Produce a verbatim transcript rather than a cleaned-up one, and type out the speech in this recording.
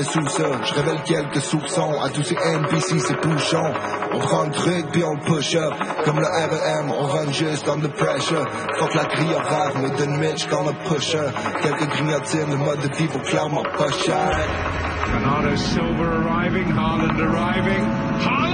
Sous ça, je révèle quelques soupçons à tous ces N P C, ces bouchons. On prend le truc puis on le push up. Comme le R E M, on run juste under pressure. Fuck la grillade, me donne Mitch quand le pusher. Quelques grignotines, le mode de vie vaut clairement pas cher. Bernardo Silva arriving, Haaland arriving. Haaland!